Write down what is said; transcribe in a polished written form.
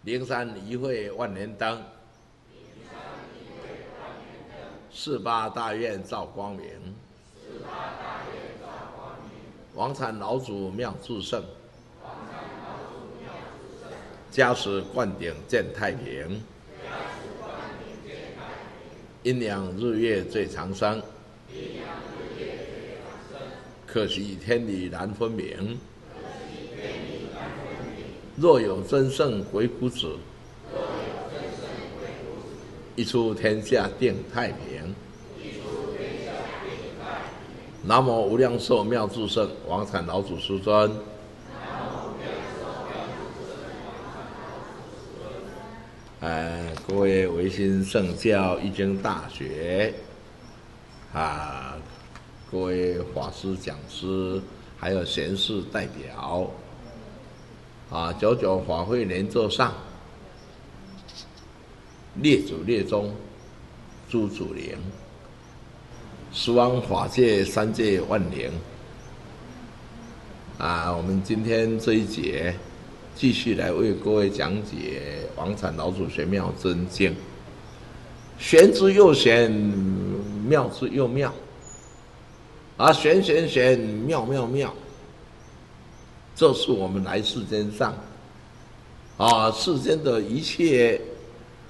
灵山一会万年灯，48大愿照光明，王禅老祖妙智胜，加持灌顶见太平，阴阳日月最长生，可惜天理难分明。若有真圣鬼谷子，一出天下定太平。南无无量寿妙智胜王禅老祖师尊。各位维新圣教易经大学各位法师讲师，还有贤士代表，99法会年座上，列祖列宗诸祖灵，十方法界三界万灵我们今天这一节继续来为各位讲解王禅老祖玄妙真经，玄之又玄，妙之又妙玄玄玄，妙妙妙。这是我们来世间上世间的一切